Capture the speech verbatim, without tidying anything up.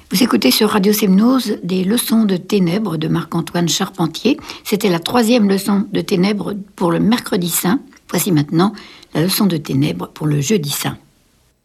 Vous écoutez sur Radio Semnose des leçons de ténèbres de Marc-Antoine Charpentier. C'était la troisième leçon de ténèbres pour le mercredi saint. Voici maintenant la leçon de ténèbres pour le jeudi saint.